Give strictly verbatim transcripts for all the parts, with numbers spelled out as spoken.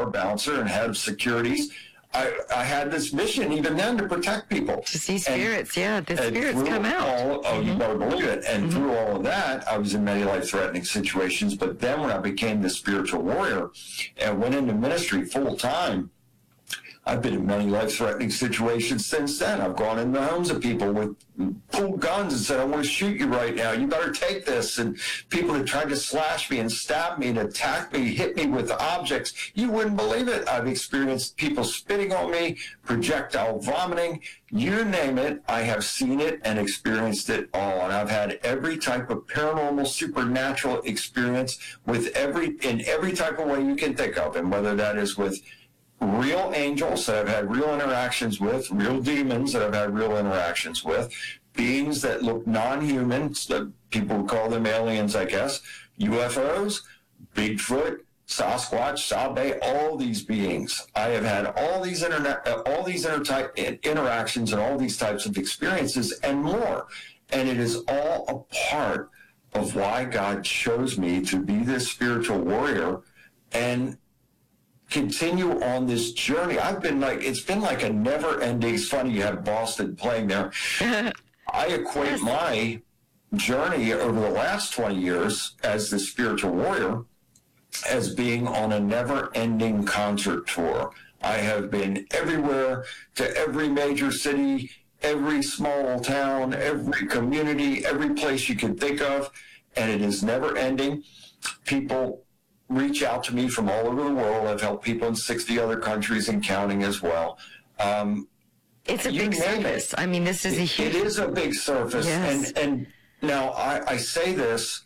a bouncer and head of securities, I, I had this mission even then to protect people. To see spirits, and, yeah, the spirits come all, out. Oh, mm-hmm. You better believe it. And mm-hmm. through all of that, I was in many life-threatening situations. But then when I became the spiritual warrior and went into ministry full-time, I've been in many life-threatening situations since then. I've gone in the homes of people with pulled guns and said, I want to shoot you right now. You better take this. And people that tried to slash me and stab me and attack me, hit me with objects. You wouldn't believe it. I've experienced people spitting on me, projectile vomiting. You name it, I have seen it and experienced it all. And I've had every type of paranormal, supernatural experience with every in every type of way you can think of. And whether that is with real angels that I've had real interactions with, real demons that I've had real interactions with, beings that look non-human, that people would call them aliens, I guess, U F Os, Bigfoot, Sasquatch, Sabe, all these beings. I have had all these internet, all these inter interactions and all these types of experiences and more. And it is all a part of why God chose me to be this spiritual warrior and continue on this journey. I've been like, it's been like a never ending, it's funny you have Boston playing there. I equate yes. my journey over the last twenty years as the spiritual warrior as being on a never ending concert tour. I have been everywhere, to every major city, every small town, every community, every place you can think of, and it is never ending. People reach out to me from all over the world. I've helped people in sixty other countries and counting as well. Um, it's a big service. I mean, this is a huge... It is a big service. Yes. And, and now I, I say this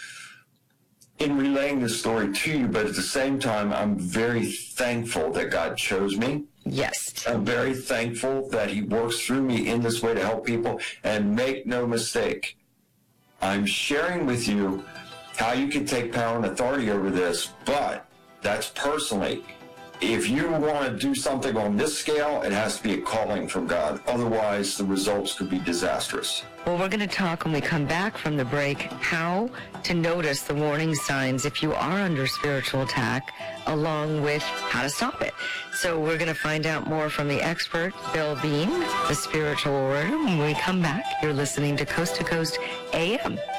in relaying this story to you, but at the same time, I'm very thankful that God chose me. Yes. I'm very thankful that he works through me in this way to help people. And make no mistake, I'm sharing with you how you can take power and authority over this, but that's personally. If you want to do something on this scale, it has to be a calling from God. Otherwise, the results could be disastrous. Well, we're going to talk when we come back from the break how to notice the warning signs if you are under spiritual attack, along with how to stop it. So we're going to find out more from the expert, Bill Bean, the spiritual warrior. When we come back, you're listening to Coast to Coast A M.